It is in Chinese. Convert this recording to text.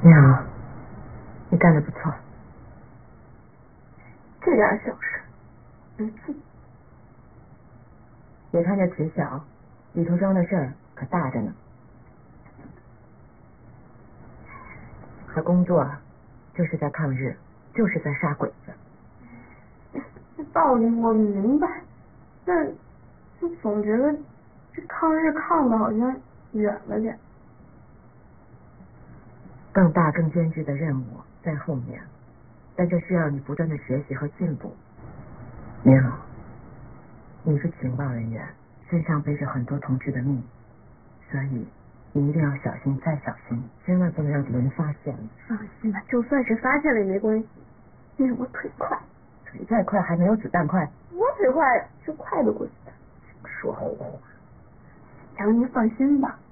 你好，你干得不错。 这点小事，没劲。 别看这词小，里头装的事儿可大着呢。他工作就是在抗日，就是在杀鬼子。 这道理我明白，但就总觉得这抗日抗的好像远了点。 更大更艰巨的任务在后面，但这需要你不断的学习和进步。你好，你是情报人员，身上背着很多同志的命，所以你一定要小心再小心，千万不能让敌人发现。 放心吧，就算是发现了也没关系，因为我腿快。 腿再快还没有子弹快。 我腿快是快得过子弹。 说胡话。 杨您放心吧。